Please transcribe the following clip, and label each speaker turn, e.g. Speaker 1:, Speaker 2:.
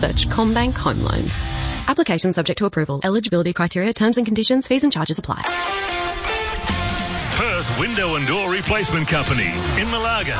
Speaker 1: search CommBank Home Loans. Application subject to approval. Eligibility criteria, terms and conditions, fees and charges apply.
Speaker 2: Perth Window and Door Replacement Company in Malaga.